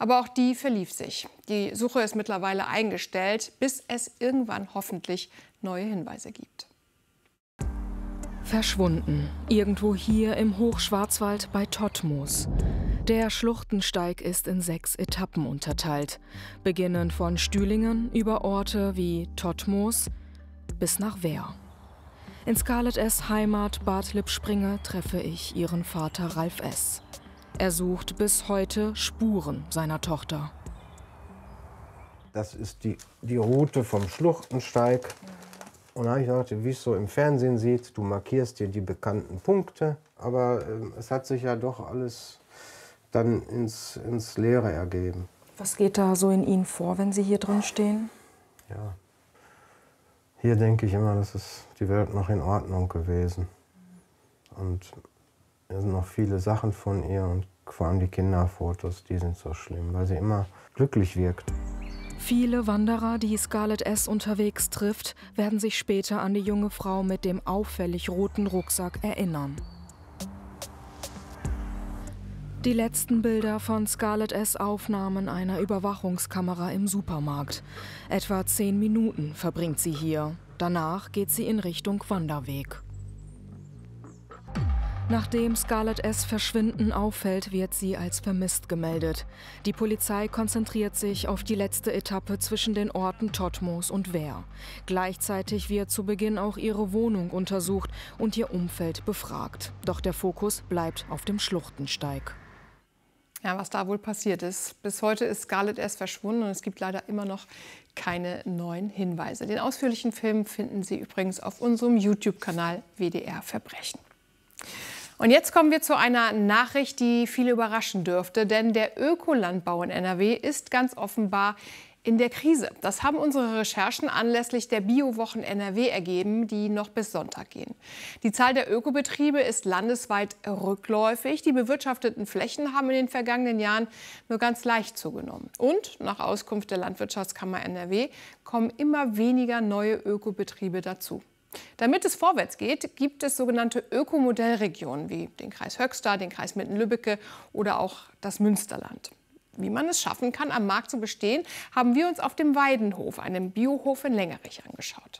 Aber auch die verlief sich. Die Suche ist mittlerweile eingestellt, bis es irgendwann hoffentlich neue Hinweise gibt. Verschwunden. Irgendwo hier im Hochschwarzwald bei Todtmoos. Der Schluchtensteig ist in 6 Etappen unterteilt. Beginnend von Stühlingen über Orte wie Todtmoos bis nach Wehr. In Scarlett S. Heimat Bad Lippspringe treffe ich ihren Vater Ralf S. Er sucht bis heute Spuren seiner Tochter. Das ist die Route vom Schluchtensteig. Und da habe ich gedacht, wie es so im Fernsehen sieht, du markierst dir die bekannten Punkte. Aber es hat sich ja doch alles dann ins Leere ergeben. Was geht da so in Ihnen vor, wenn Sie hier drin stehen? Ja, hier denke ich immer, das ist die Welt noch in Ordnung gewesen. Und es sind noch viele Sachen von ihr und vor allem die Kinderfotos, die sind so schlimm, weil sie immer glücklich wirkt. Viele Wanderer, die Scarlett S. unterwegs trifft, werden sich später an die junge Frau mit dem auffällig roten Rucksack erinnern. Die letzten Bilder von Scarlett S. Aufnahmen einer Überwachungskamera im Supermarkt. Etwa 10 Minuten verbringt sie hier. Danach geht sie in Richtung Wanderweg. Nachdem Scarlett S. Verschwinden auffällt, wird sie als vermisst gemeldet. Die Polizei konzentriert sich auf die letzte Etappe zwischen den Orten Todtmoos und Wehr. Gleichzeitig wird zu Beginn auch ihre Wohnung untersucht und ihr Umfeld befragt. Doch der Fokus bleibt auf dem Schluchtensteig. Ja, was da wohl passiert ist. Bis heute ist Scarlett S. verschwunden und es gibt leider immer noch keine neuen Hinweise. Den ausführlichen Film finden Sie übrigens auf unserem YouTube-Kanal WDR Verbrechen. Und jetzt kommen wir zu einer Nachricht, die viele überraschen dürfte, denn der Ökolandbau in NRW ist ganz offenbar in der Krise. Das haben unsere Recherchen anlässlich der Biowochen NRW ergeben, die noch bis Sonntag gehen. Die Zahl der Ökobetriebe ist landesweit rückläufig. Die bewirtschafteten Flächen haben in den vergangenen Jahren nur ganz leicht zugenommen. Und nach Auskunft der Landwirtschaftskammer NRW kommen immer weniger neue Ökobetriebe dazu. Damit es vorwärts geht, gibt es sogenannte Ökomodellregionen wie den Kreis Höxter, den Kreis Mitten-Lübbecke oder auch das Münsterland. Wie man es schaffen kann, am Markt zu bestehen, haben wir uns auf dem Weidenhof, einem Biohof in Längerich, angeschaut.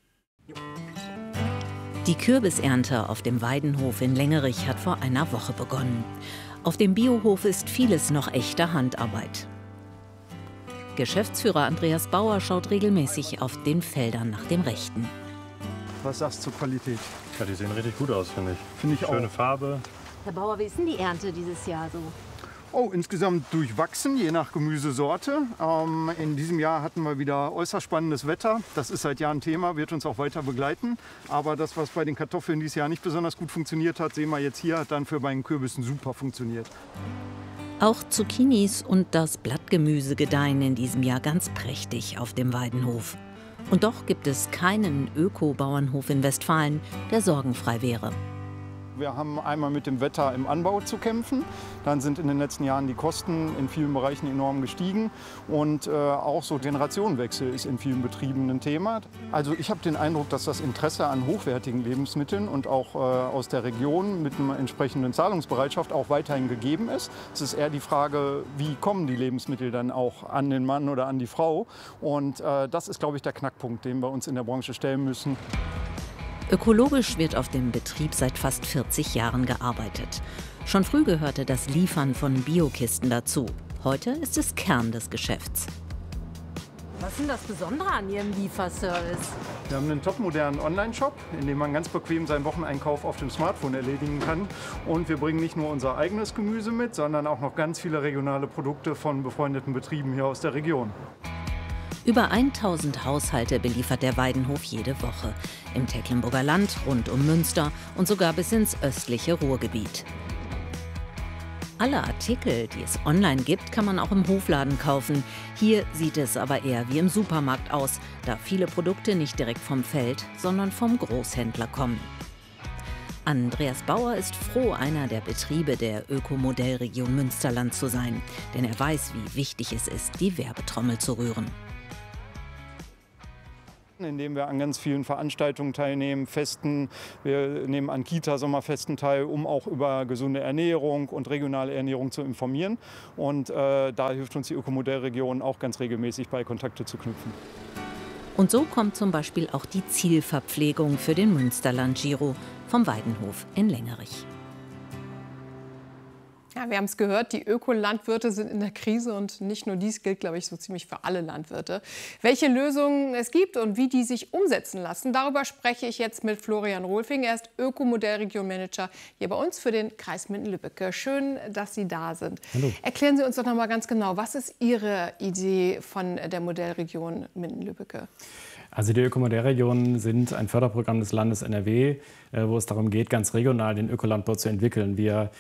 Die Kürbisernte auf dem Weidenhof in Längerich hat vor einer Woche begonnen. Auf dem Biohof ist vieles noch echte Handarbeit. Geschäftsführer Andreas Bauer schaut regelmäßig auf den Feldern nach dem Rechten. Was sagst du zur Qualität? Ja, die sehen richtig gut aus, finde ich. Finde ich auch. Schöne Farbe. Herr Bauer, wie ist denn die Ernte dieses Jahr so? Oh, insgesamt durchwachsen, je nach Gemüsesorte. In diesem Jahr hatten wir wieder äußerst spannendes Wetter. Das ist seit Jahren Thema, wird uns auch weiter begleiten. Aber das, was bei den Kartoffeln dieses Jahr nicht besonders gut funktioniert hat, sehen wir jetzt hier, hat dann für bei den Kürbissen super funktioniert. Auch Zucchinis und das Blattgemüse gedeihen in diesem Jahr ganz prächtig auf dem Weidenhof. Und doch gibt es keinen Öko-Bauernhof in Westfalen, der sorgenfrei wäre. Wir haben einmal mit dem Wetter im Anbau zu kämpfen. Dann sind in den letzten Jahren die Kosten in vielen Bereichen enorm gestiegen. Und auch so Generationenwechsel ist in vielen Betrieben ein Thema. Also ich habe den Eindruck, dass das Interesse an hochwertigen Lebensmitteln und auch aus der Region mit einer entsprechenden Zahlungsbereitschaft auch weiterhin gegeben ist. Es ist eher die Frage, wie kommen die Lebensmittel dann auch an den Mann oder an die Frau. Und das ist, glaube ich, der Knackpunkt, den wir uns in der Branche stellen müssen. Ökologisch wird auf dem Betrieb seit fast 40 Jahren gearbeitet. Schon früh gehörte das Liefern von Biokisten dazu. Heute ist es Kern des Geschäfts. Was ist denn das Besondere an Ihrem Lieferservice? Wir haben einen topmodernen Online-Shop, in dem man ganz bequem seinen Wocheneinkauf auf dem Smartphone erledigen kann. Und wir bringen nicht nur unser eigenes Gemüse mit, sondern auch noch ganz viele regionale Produkte von befreundeten Betrieben hier aus der Region. Über 1000 Haushalte beliefert der Weidenhof jede Woche. Im Tecklenburger Land, rund um Münster und sogar bis ins östliche Ruhrgebiet. Alle Artikel, die es online gibt, kann man auch im Hofladen kaufen. Hier sieht es aber eher wie im Supermarkt aus, da viele Produkte nicht direkt vom Feld, sondern vom Großhändler kommen. Andreas Bauer ist froh, einer der Betriebe der Ökomodellregion Münsterland zu sein. Denn er weiß, wie wichtig es ist, die Werbetrommel zu rühren. Indem wir an ganz vielen Veranstaltungen teilnehmen, Festen. Wir nehmen an Kita-Sommerfesten teil, um auch über gesunde Ernährung und regionale Ernährung zu informieren. Und da hilft uns die Ökomodellregion auch ganz regelmäßig bei, Kontakte zu knüpfen. Und so kommt zum Beispiel auch die Zielverpflegung für den Münsterland-Giro vom Weidenhof in Lengerich. Ja, wir haben es gehört, die Ökolandwirte sind in der Krise und nicht nur dies gilt, glaube ich, so ziemlich für alle Landwirte. Welche Lösungen es gibt und wie die sich umsetzen lassen, darüber spreche ich jetzt mit Florian Rohlfing. Er ist Ökomodellregion-Manager hier bei uns für den Kreis Minden-Lübbecke. Schön, dass Sie da sind. Hallo. Erklären Sie uns doch noch mal ganz genau, was ist Ihre Idee von der Modellregion Minden-Lübbecke? Also die Ökomodellregionen sind ein Förderprogramm des Landes NRW, wo es darum geht, ganz regional den Ökolandbau zu entwickeln. Wir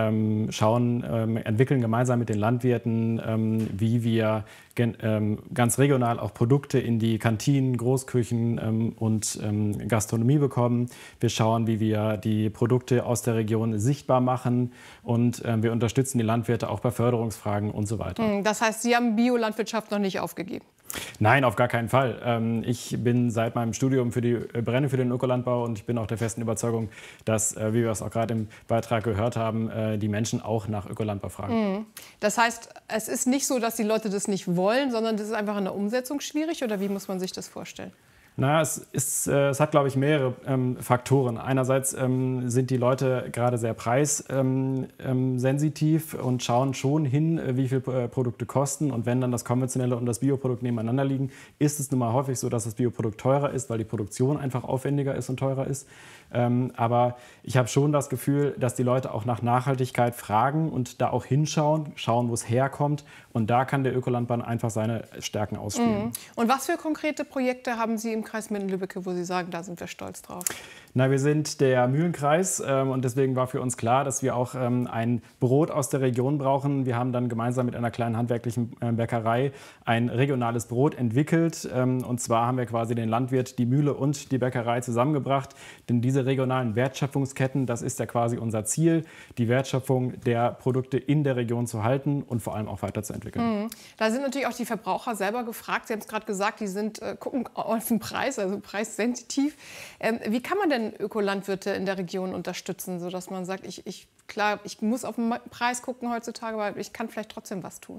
entwickeln gemeinsam mit den Landwirten, wie wir ganz regional auch Produkte in die Kantinen, Großküchen und Gastronomie bekommen. Wir schauen, wie wir die Produkte aus der Region sichtbar machen und wir unterstützen die Landwirte auch bei Förderungsfragen und so weiter. Das heißt, Sie haben Biolandwirtschaft noch nicht aufgegeben? Nein, auf gar keinen Fall. Ich bin seit meinem Studium brenne für den Ökolandbau und ich bin auch der festen Überzeugung, dass, wie wir es auch gerade im Beitrag gehört haben, die Menschen auch nach Ökolandbau fragen. Das heißt, es ist nicht so, dass die Leute das nicht wollen, sondern das ist einfach in der Umsetzung schwierig, oder wie muss man sich das vorstellen? Naja, es hat, glaube ich, mehrere Faktoren. Einerseits sind die Leute gerade sehr preissensitiv und schauen schon hin, wie viel Produkte kosten. Und wenn dann das konventionelle und das Bioprodukt nebeneinander liegen, ist es nun mal häufig so, dass das Bioprodukt teurer ist, weil die Produktion einfach aufwendiger ist und teurer ist. Aber ich habe schon das Gefühl, dass die Leute auch nach Nachhaltigkeit fragen und da auch hinschauen, schauen, wo es herkommt. Und da kann der Ökolandbau einfach seine Stärken ausspielen. Und was für konkrete Projekte haben Sie im Kreis Minden-Lübbecke, wo Sie sagen, da sind wir stolz drauf? Na, wir sind der Mühlenkreis und deswegen war für uns klar, dass wir auch ein Brot aus der Region brauchen. Wir haben dann gemeinsam mit einer kleinen handwerklichen Bäckerei ein regionales Brot entwickelt. Und zwar haben wir quasi den Landwirt, die Mühle und die Bäckerei zusammengebracht. Denn diese regionalen Wertschöpfungsketten, das ist ja quasi unser Ziel, die Wertschöpfung der Produkte in der Region zu halten und vor allem auch weiterzuentwickeln. Da sind natürlich auch die Verbraucher selber gefragt. Sie haben es gerade gesagt, die gucken auf den Preis, also preissensitiv. Wie kann man denn Ökolandwirte in der Region unterstützen, sodass man sagt, ich muss auf den Preis gucken heutzutage, aber ich kann vielleicht trotzdem was tun?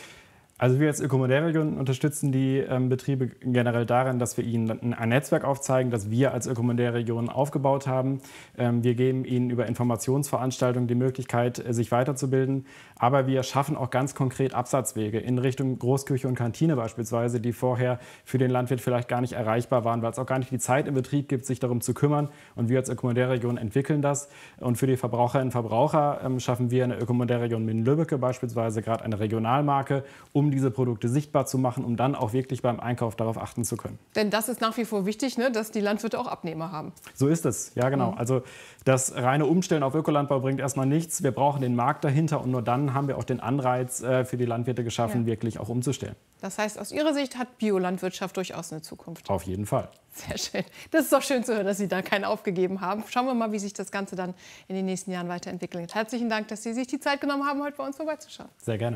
Also wir als Ökomodellregion unterstützen die Betriebe generell darin, dass wir ihnen ein Netzwerk aufzeigen, das wir als Ökomodellregion aufgebaut haben. Wir geben ihnen über Informationsveranstaltungen die Möglichkeit, sich weiterzubilden. Aber wir schaffen auch ganz konkret Absatzwege in Richtung Großküche und Kantine beispielsweise, die vorher für den Landwirt vielleicht gar nicht erreichbar waren, weil es auch gar nicht die Zeit im Betrieb gibt, sich darum zu kümmern. Und wir als Ökomodellregion entwickeln das. Und für die Verbraucherinnen und Verbraucher schaffen wir in der Ökomodellregion Minden-Lübbecke beispielsweise gerade eine Regionalmarke, um diese Produkte sichtbar zu machen, um dann auch wirklich beim Einkauf darauf achten zu können. Denn das ist nach wie vor wichtig, ne, dass die Landwirte auch Abnehmer haben. So ist es, ja genau. Also das reine Umstellen auf Ökolandbau bringt erstmal nichts. Wir brauchen den Markt dahinter und nur dann haben wir auch den Anreiz für die Landwirte geschaffen, wirklich auch umzustellen. Das heißt, aus Ihrer Sicht hat Biolandwirtschaft durchaus eine Zukunft. Auf jeden Fall. Sehr schön. Das ist doch schön zu hören, dass Sie da keinen aufgegeben haben. Schauen wir mal, wie sich das Ganze dann in den nächsten Jahren weiterentwickelt. Herzlichen Dank, dass Sie sich die Zeit genommen haben, heute bei uns vorbeizuschauen. Sehr gerne.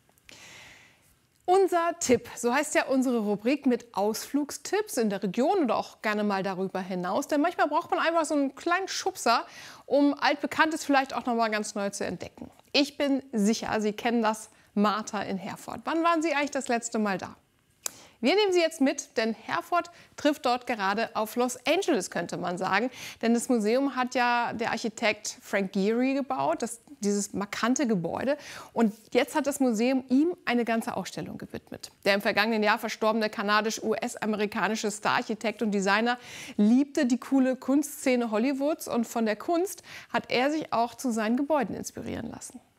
Unser Tipp, so heißt ja unsere Rubrik mit Ausflugstipps in der Region oder auch gerne mal darüber hinaus. Denn manchmal braucht man einfach so einen kleinen Schubser, um Altbekanntes vielleicht auch noch mal ganz neu zu entdecken. Ich bin sicher, Sie kennen das Martha in Herford. Wann waren Sie eigentlich das letzte Mal da? Wir nehmen Sie jetzt mit, denn Herford trifft dort gerade auf Los Angeles, könnte man sagen. Denn das Museum hat ja der Architekt Frank Gehry gebaut, dieses markante Gebäude. Und jetzt hat das Museum ihm eine ganze Ausstellung gewidmet. Der im vergangenen Jahr verstorbene kanadisch-US-amerikanische Stararchitekt und Designer liebte die coole Kunstszene Hollywoods. Und von der Kunst hat er sich auch zu seinen Gebäuden inspirieren lassen.